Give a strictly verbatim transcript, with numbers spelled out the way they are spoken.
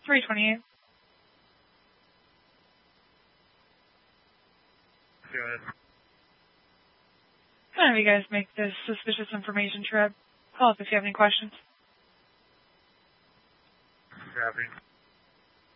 three twenty-eight. Go ahead. I'll have you guys make this suspicious information trip. Call us if you have any questions. Copy.